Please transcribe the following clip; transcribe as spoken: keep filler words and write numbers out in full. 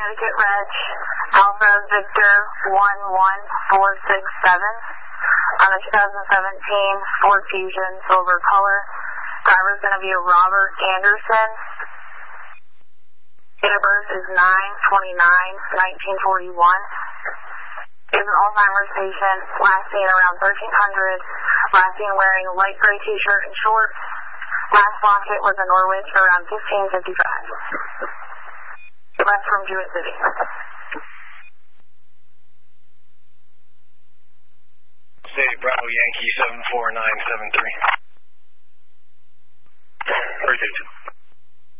Connecticut Reg, Alpha Victor one one four six seven on a two thousand seventeen Ford Fusion silver color. Driver's going to be a Robert Anderson. Date of birth is nine twenty-nine nineteen forty-one. Is an Alzheimer's patient, last seen around thirteen hundred, last seen wearing a light gray t-shirt and shorts. Last locket was in Norwich around fifteen fifty-five. Left from Jewett City. Say Bravo Yankee seven four nine seven three.